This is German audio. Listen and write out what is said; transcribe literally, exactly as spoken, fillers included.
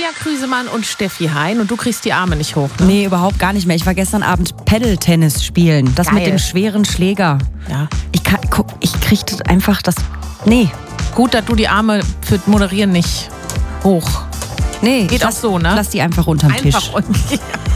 Krüsemann und Steffi Hein und du kriegst die Arme nicht hoch, ne? Nee, überhaupt gar nicht mehr. Ich war gestern Abend Paddle-Tennis spielen. Das Geil. mit dem schweren Schläger. Ja. Ich, kann, guck, ich krieg das einfach das... Nee. Gut, dass du die Arme für Moderieren nicht hoch. Nee. Geht lass, auch so, ne? Lass die einfach unterm Einfach Tisch. und, ja.